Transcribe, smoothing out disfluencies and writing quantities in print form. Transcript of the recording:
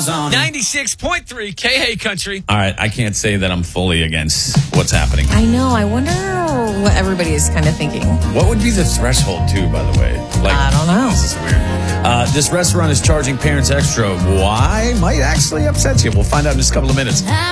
96.3 K Country. All right, I can't say that I'm fully against what's happening. I know. I wonder what everybody is kind of thinking. What would be the threshold, too, by the way? I don't know. This is weird. This restaurant is charging parents extra. Why? Might actually upset you. We'll find out in just a couple of minutes.